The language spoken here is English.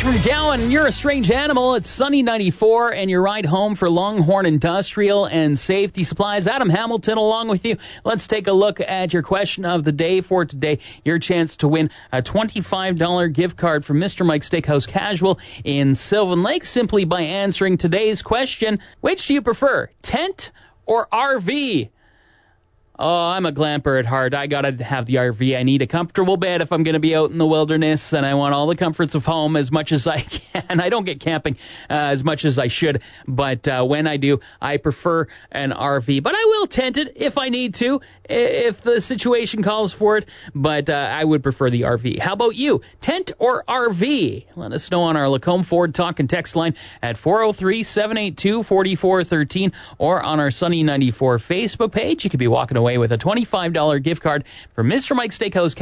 Dr. McGowan, you're a strange animal. It's Sunny 94, and your ride home for Longhorn Industrial and Safety Supplies. Adam Hamilton along with you. Let's take a look at your question of the day for today. Your chance to win a $25 gift card from Mr. Mike's Steakhouse Casual in Sylvan Lake simply by answering today's question. Which do you prefer, tent or RV? Oh, I'm a glamper at heart. I gotta have the RV. I need a comfortable bed if I'm gonna be out in the wilderness, and I want all the comforts of home as much as I can. I don't get camping as much as I should, but when I do, I prefer an RV. But I will tent it if I need to, if the situation calls for it, but I would prefer the RV. How about you? Tent or RV? Let us know on our Lacombe Ford Talk and Text line at 403-782-4413 or on our Sunny 94 Facebook page. You could be walking away with a $25 gift card from Mr. Mike's Steakhouse